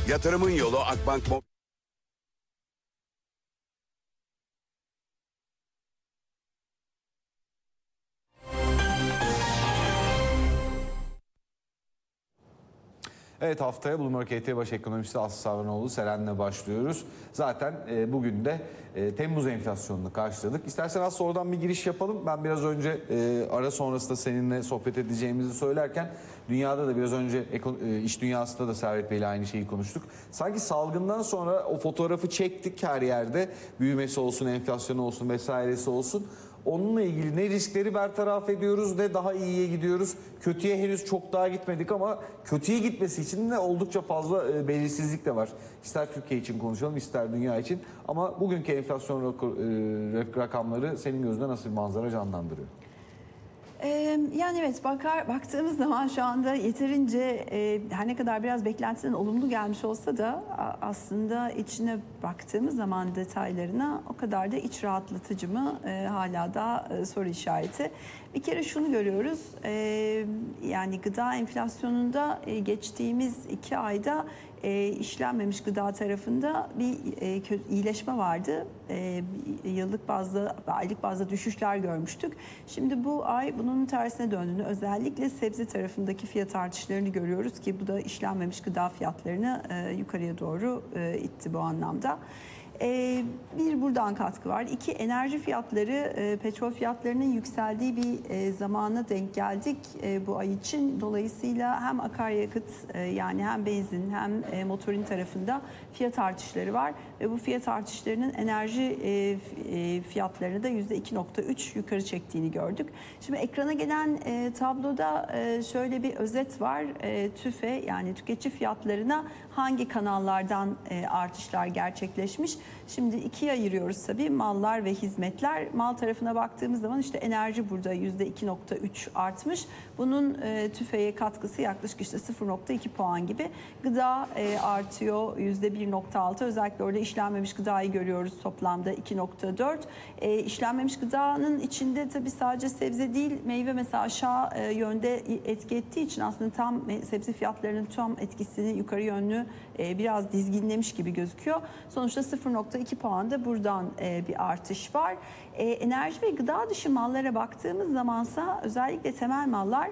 Yatırımın yolu Akbank. Evet, haftaya Bloomberg KT Baş Ekonomisti Aslı Savranoğlu Seren'le başlıyoruz. Zaten bugün de Temmuz enflasyonunu karşıladık. İstersen Aslı oradan bir giriş yapalım. Ben biraz önce ara sonrasında seninle sohbet edeceğimizi söylerken dünyada da biraz önce iş dünyasında da Servet Bey'le aynı şeyi konuştuk. Sanki salgından sonra o fotoğrafı çektik her yerde. Büyümesi olsun, enflasyonu olsun vesairesi olsun. Onunla ilgili ne riskleri bertaraf ediyoruz ne daha iyiye gidiyoruz. Kötüye henüz çok daha gitmedik ama kötüye gitmesi için de oldukça fazla belirsizlik de var. İster Türkiye için konuşalım ister dünya için. Ama bugünkü enflasyon rakamları senin gözünde nasıl bir manzara canlandırıyor? Yani evet baktığımız zaman şu anda yeterince her ne kadar biraz beklentiden olumlu gelmiş olsa da aslında içine baktığımız zaman detaylarına o kadar da iç rahatlatıcı mı hala da soru işareti. Bir kere şunu görüyoruz, yani gıda enflasyonunda geçtiğimiz 2 ayda işlenmemiş gıda tarafında bir iyileşme vardı. Yıllık bazda, aylık bazda düşüşler görmüştük. Şimdi bu ay bunun tersine döndüğünü, özellikle sebze tarafındaki fiyat artışlarını görüyoruz ki bu da işlenmemiş gıda fiyatlarını yukarıya doğru itti bu anlamda. Bir buradan katkı var. 2, enerji fiyatları, petrol fiyatlarının yükseldiği bir zamana denk geldik bu ay için. Dolayısıyla hem akaryakıt yani hem benzin hem motorin tarafında fiyat artışları var. Ve bu fiyat artışlarının enerji fiyatlarını da %2.3 yukarı çektiğini gördük. Şimdi ekrana gelen tabloda şöyle bir özet var. TÜFE yani tüketici fiyatlarına hangi kanallardan artışlar gerçekleşmiş? Şimdi 2'ye ayırıyoruz tabii, mallar ve hizmetler. Mal tarafına baktığımız zaman işte enerji burada %2.3 artmış. Bunun TÜFE'ye katkısı yaklaşık işte 0.2 puan gibi. Gıda artıyor %1.6. Özellikle orada işlenmemiş gıdayı görüyoruz toplamda 2.4. İşlenmemiş gıdanın içinde tabii sadece sebze değil, meyve mesela aşağı yönde etki ettiği için aslında tam sebze fiyatlarının tam etkisini yukarı yönlü biraz dizginlemiş gibi gözüküyor. Sonuçta 0.2 puan da buradan bir artış var. Enerji ve gıda dışı mallara baktığımız zamansa özellikle temel mallar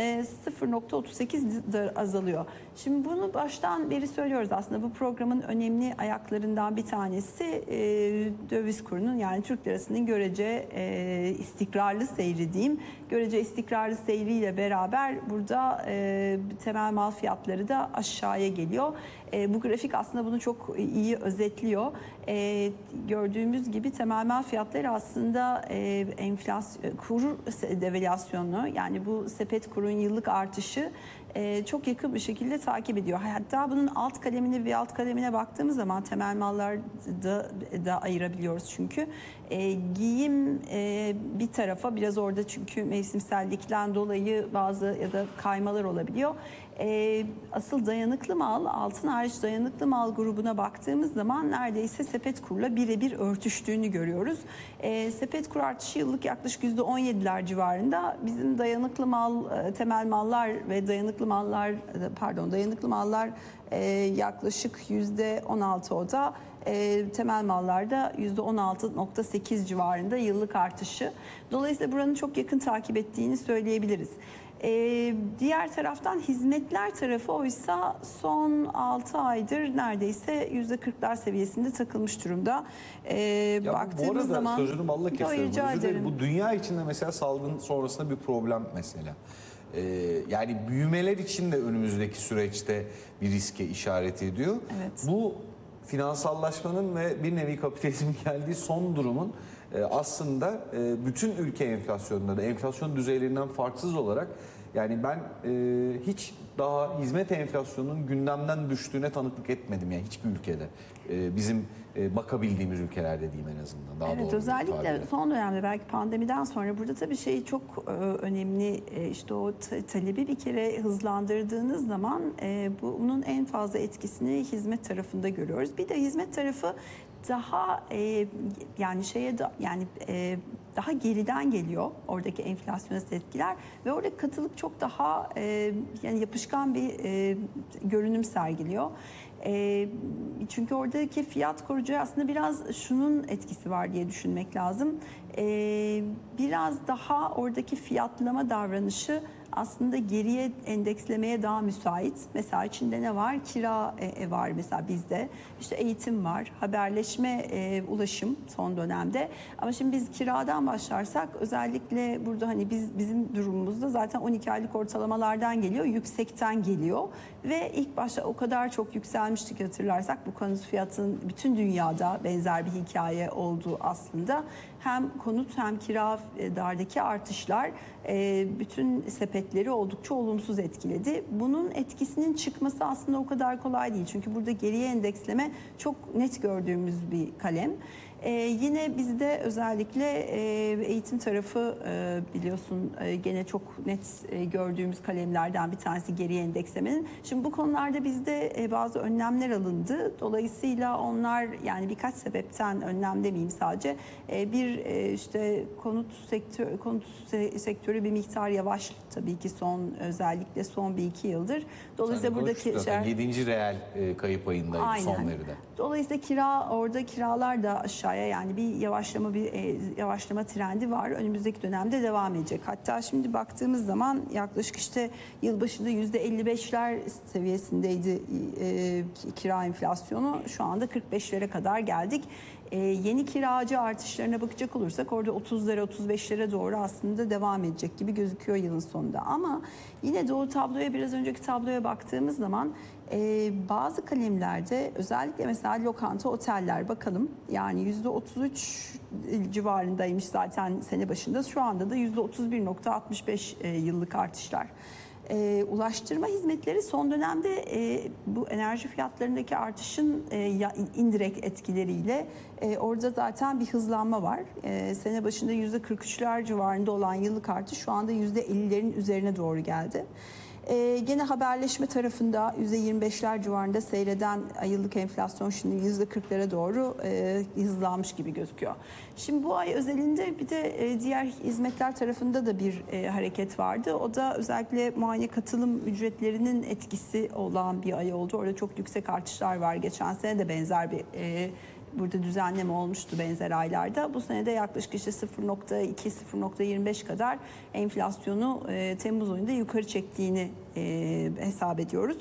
0.38 azalıyor. Şimdi bunu baştan beri söylüyoruz, aslında bu programın önemli ayaklarından bir tanesi döviz kurunun, yani Türk lirasının görece istikrarlı seyri diyeyim. Görece istikrarlı seyriyle beraber burada temel mal fiyatları da aşağıya geliyor. Bu grafik aslında bunu çok iyi özetliyor. Gördüğümüz gibi temel mal fiyatları aslında enflasyon, kur devalüasyonu, yani bu sepet kurun yıllık artışı çok yakın bir şekilde takip ediyor. Hatta bunun alt kalemine ve alt kalemine baktığımız zaman temel mallarda da ayırabiliyoruz çünkü. Giyim bir tarafa biraz orada, çünkü mevsimsellikten dolayı bazı ya da kaymalar olabiliyor. Asıl dayanıklı mal, altın hariç dayanıklı mal grubuna baktığımız zaman neredeyse sepet kurla birebir örtüştüğünü görüyoruz. Sepet kur artışı yıllık yaklaşık %17'ler civarında. Bizim dayanıklı mal, temel mallar ve dayanıklı mallar yaklaşık %16 o da. Temel mallarda %16.8 civarında yıllık artışı. Dolayısıyla buranın çok yakın takip ettiğini söyleyebiliriz. Diğer taraftan hizmetler tarafı oysa son 6 aydır neredeyse %40'lar seviyesinde takılmış durumda. Baktığımız bu arada zaman sözünü balla kesiyorum. Bu bu dünya içinde mesela salgın sonrasında bir problem mesela. Yani büyümeler için de önümüzdeki süreçte bir riske işaret ediyor. Evet. Bu finansallaşmanın ve bir nevi kapitalizmin geldiği son durumun aslında bütün ülke enflasyonunda da enflasyon düzeylerinden farksız olarak, yani ben hiç daha hizmet enflasyonunun gündemden düştüğüne tanıklık etmedim yani hiçbir ülkede. Bizim bakabildiğimiz ülkelerde diyeyim en azından. Daha evet, doğru özellikle ifadeyle. son dönemde belki pandemiden sonra burada tabii şey çok önemli, işte o talebi bir kere hızlandırdığınız zaman bunun en fazla etkisini hizmet tarafında görüyoruz. Bir de hizmet tarafı daha yani daha geriden geliyor oradaki enflasyonist etkiler ve orada katılık çok daha yani yapışkan bir görünüm sergiliyor. Çünkü oradaki fiyat korucu aslında biraz şunun etkisi var diye düşünmek lazım. Biraz daha oradaki fiyatlama davranışı aslında geriye endekslemeye daha müsait. Mesela içinde ne var? Kira var mesela bizde. İşte eğitim var, haberleşme, ulaşım son dönemde. Ama şimdi biz kiradan başlarsak özellikle burada hani bizim durumumuzda zaten 12 aylık ortalamalardan geliyor, yüksekten geliyor. Ve ilk başta o kadar çok yükselmiştik hatırlarsak bu konut fiyatının bütün dünyada benzer bir hikaye oldu aslında. Hem konut hem kiradaki artışlar bütün sepetleri oldukça olumsuz etkiledi. Bunun etkisinin çıkması aslında o kadar kolay değil. Çünkü burada geriye endeksleme çok net gördüğümüz bir kalem. Yine bizde özellikle eğitim tarafı biliyorsun gene çok net gördüğümüz kalemlerden bir tanesi geriye endekslemenin. Şimdi bu konularda bizde bazı önlemler alındı. Dolayısıyla onlar yani birkaç sebepten önlem demeyeyim sadece bir işte konut sektörü bir miktar yavaş tabii ki özellikle son 1-2 yıldır. Dolayısıyla buradaki 7. reel kayıp ayındaydı son veride. Dolayısıyla orada kiralar da aşağıya yani bir yavaşlama trendi var. Önümüzdeki dönemde devam edecek. Hatta şimdi baktığımız zaman yaklaşık işte yılbaşında %55'ler seviyesindeydi kira enflasyonu. Şu anda 45'lere kadar geldik. Yeni kiracı artışlarına bakacak olursak orada 30'lara 35'lere doğru aslında devam edecek gibi gözüküyor yılın sonunda. Ama yine de o tabloya biraz önceki tabloya baktığımız zaman bazı kalemlerde özellikle mesela lokanta, oteller bakalım yani %33 civarındaymış zaten sene başında, şu anda da %31.65 yıllık artışlar. Ulaştırma hizmetleri son dönemde bu enerji fiyatlarındaki artışın indirekt etkileriyle orada zaten bir hızlanma var. Sene başında %43'ler civarında olan yıllık artış şu anda %50'lerin üzerine doğru geldi. Gene haberleşme tarafında %25'ler civarında seyreden yıllık enflasyon şimdi %40'lara doğru hızlanmış gibi gözüküyor. Şimdi bu ay özelinde bir de diğer hizmetler tarafında da bir hareket vardı. O da özellikle muayene katılım ücretlerinin etkisi olan bir ay oldu. Orada çok yüksek artışlar var. Geçen sene de benzer bir burada düzenleme olmuştu benzer aylarda. Bu sene de yaklaşık işte 0.2-0.25 kadar enflasyonu Temmuz ayında yukarı çektiğini hesap ediyoruz.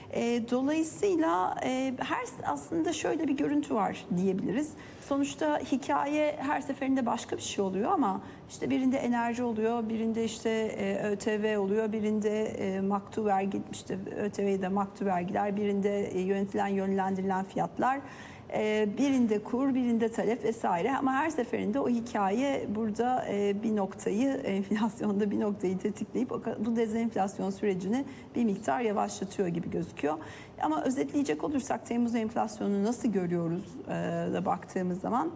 Dolayısıyla aslında şöyle bir görüntü var diyebiliriz. Sonuçta hikaye her seferinde başka bir şey oluyor ama işte birinde enerji oluyor, birinde işte ÖTV oluyor, birinde maktu vergi, işte ÖTV'de maktu vergiler, birinde yönlendirilen fiyatlar. Birinde kur, birinde talep vesaire ama her seferinde o hikaye burada bir noktayı, enflasyonda bir noktayı tetikleyip bu dezenflasyon sürecini bir miktar yavaşlatıyor gibi gözüküyor. Ama özetleyecek olursak Temmuz enflasyonunu nasıl görüyoruz da baktığımız zaman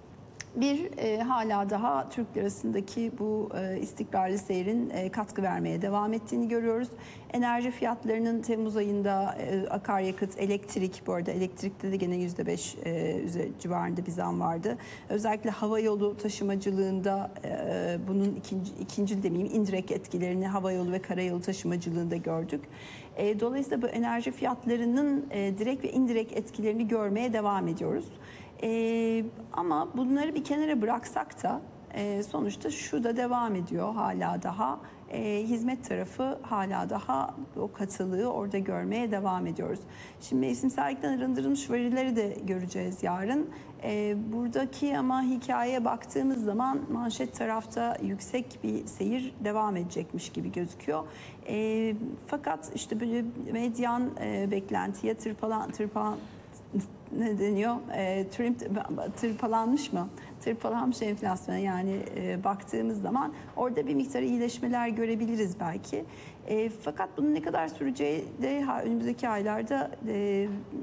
hala daha Türk lirasındaki bu istikrarlı seyrin katkı vermeye devam ettiğini görüyoruz. Enerji fiyatlarının Temmuz ayında akaryakıt, elektrik, bu arada elektrikte de gene %5 civarında bir zam vardı. Özellikle havayolu taşımacılığında bunun ikinci demeyeyim indirekt etkilerini havayolu ve karayolu taşımacılığında gördük. Dolayısıyla bu enerji fiyatlarının direkt ve indirekt etkilerini görmeye devam ediyoruz. Ama bunları bir kenara bıraksak da sonuçta şu da devam ediyor hala daha. Hizmet tarafı hala daha o katılığı orada görmeye devam ediyoruz. Şimdi mevsimsellikten arındırılmış verileri de göreceğiz yarın. Buradaki ama hikayeye baktığımız zaman manşet tarafta yüksek bir seyir devam edecekmiş gibi gözüküyor. Fakat işte böyle medyan beklentiye ne deniyor? Tırpalanmış mı? Tırpalanmış enflasyona yani baktığımız zaman orada bir miktar iyileşmeler görebiliriz belki. Fakat bunun ne kadar süreceği de önümüzdeki aylarda